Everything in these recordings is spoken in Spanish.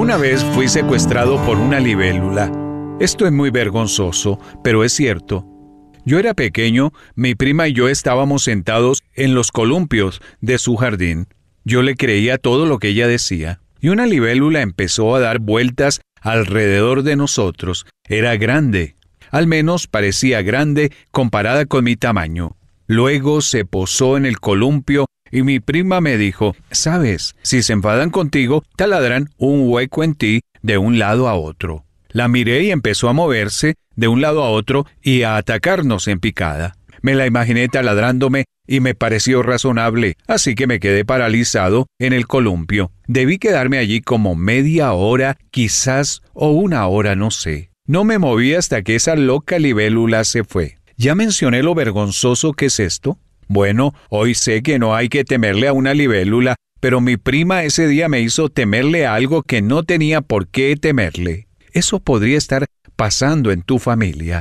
Una vez fui secuestrado por una libélula. Esto es muy vergonzoso, pero es cierto. Yo era pequeño, mi prima y yo estábamos sentados en los columpios de su jardín. Yo le creía todo lo que ella decía, y una libélula empezó a dar vueltas alrededor de nosotros. Era grande, al menos parecía grande comparada con mi tamaño. Luego se posó en el columpio y mi prima me dijo, «¿Sabes? Si se enfadan contigo, taladran un hueco en ti de un lado a otro». La miré y empezó a moverse de un lado a otro y a atacarnos en picada. Me la imaginé taladrándome y me pareció razonable, así que me quedé paralizado en el columpio. Debí quedarme allí como media hora, quizás, o una hora, no sé. No me moví hasta que esa loca libélula se fue. ¿Ya mencioné lo vergonzoso que es esto? Bueno, hoy sé que no hay que temerle a una libélula, pero mi prima ese día me hizo temerle a algo que no tenía por qué temerle. Eso podría estar pasando en tu familia.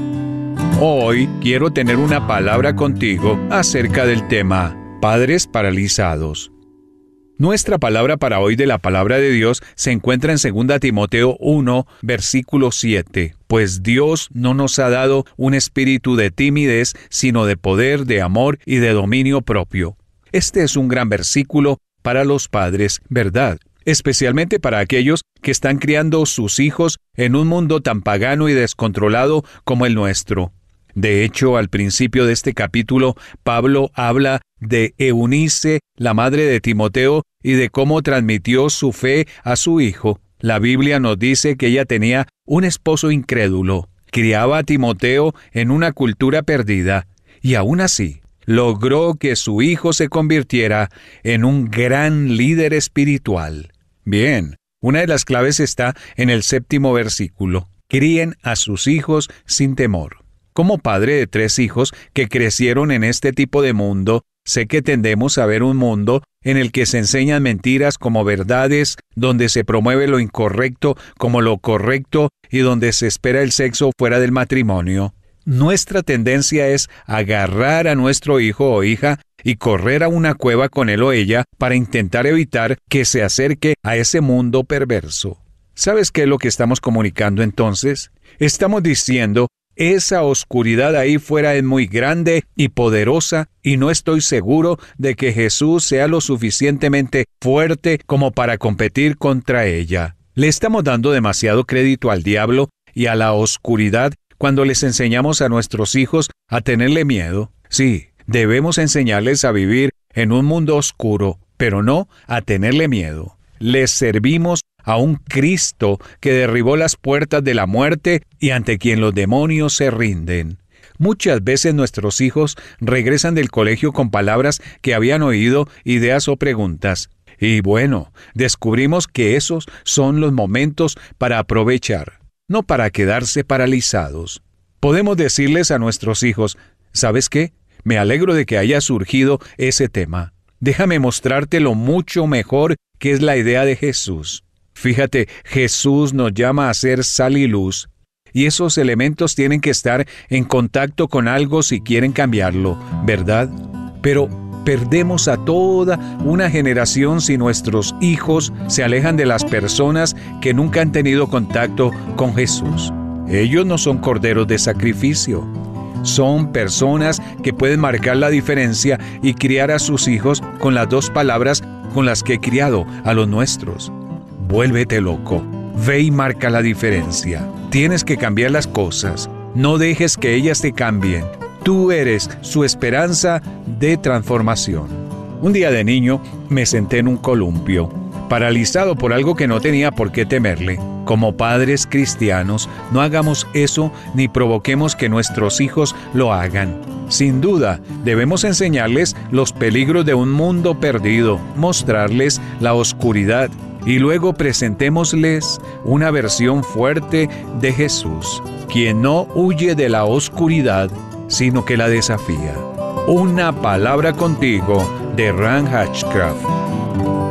Hoy quiero tener una palabra contigo acerca del tema padres paralizados. Nuestra palabra para hoy de la palabra de Dios se encuentra en 2 Timoteo 1, versículo 7. Pues Dios no nos ha dado un espíritu de timidez, sino de poder, de amor y de dominio propio. Este es un gran versículo para los padres, ¿verdad? Especialmente para aquellos que están criando sus hijos en un mundo tan pagano y descontrolado como el nuestro. De hecho, al principio de este capítulo, Pablo habla de Eunice, la madre de Timoteo, y de cómo transmitió su fe a su hijo. La Biblia nos dice que ella tenía un esposo incrédulo, criaba a Timoteo en una cultura perdida, y aún así, logró que su hijo se convirtiera en un gran líder espiritual. Bien, una de las claves está en el 7º versículo. Críen a sus hijos sin temor. Como padre de 3 hijos que crecieron en este tipo de mundo, sé que tendemos a ver un mundo en el que se enseñan mentiras como verdades, donde se promueve lo incorrecto como lo correcto y donde se espera el sexo fuera del matrimonio. Nuestra tendencia es agarrar a nuestro hijo o hija y correr a una cueva con él o ella para intentar evitar que se acerque a ese mundo perverso. ¿Sabes qué es lo que estamos comunicando entonces? Estamos diciendo, esa oscuridad ahí fuera es muy grande y poderosa y no estoy seguro de que Jesús sea lo suficientemente fuerte como para competir contra ella. Le estamos dando demasiado crédito al diablo y a la oscuridad cuando les enseñamos a nuestros hijos a tenerle miedo. Sí, debemos enseñarles a vivir en un mundo oscuro, pero no a tenerle miedo. Les servimos a un Cristo que derribó las puertas de la muerte y ante quien los demonios se rinden. Muchas veces nuestros hijos regresan del colegio con palabras que habían oído, ideas o preguntas. Y bueno, descubrimos que esos son los momentos para aprovechar, no para quedarse paralizados. Podemos decirles a nuestros hijos, ¿sabes qué? Me alegro de que haya surgido ese tema. Déjame mostrarte lo mucho mejor que es la idea de Jesús. Fíjate, Jesús nos llama a ser sal y luz, y esos elementos tienen que estar en contacto con algo si quieren cambiarlo, ¿verdad? Pero perdemos a toda una generación si nuestros hijos se alejan de las personas que nunca han tenido contacto con Jesús. Ellos no son corderos de sacrificio. Son personas que pueden marcar la diferencia y criar a sus hijos con las 2 palabras con las que he criado a los nuestros. Vuélvete loco. Ve y marca la diferencia. Tienes que cambiar las cosas. No dejes que ellas te cambien. Tú eres su esperanza de transformación. Un día de niño me senté en un columpio, paralizado por algo que no tenía por qué temerle. Como padres cristianos, no hagamos eso ni provoquemos que nuestros hijos lo hagan. Sin duda, debemos enseñarles los peligros de un mundo perdido, mostrarles la oscuridad y luego presentémosles una versión fuerte de Jesús, quien no huye de la oscuridad, sino que la desafía. Una palabra contigo de Ran Hatchcraft.